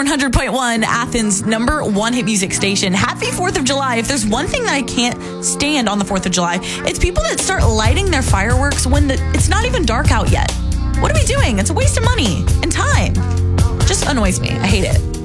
100.1, Athens' number one hit music station. Happy 4th of July. If there's one thing that I can't stand on the 4th of July, it's people that start lighting their fireworks when it's not even dark out yet. What are we doing? It's a waste of money and time. Just annoys me. I hate it.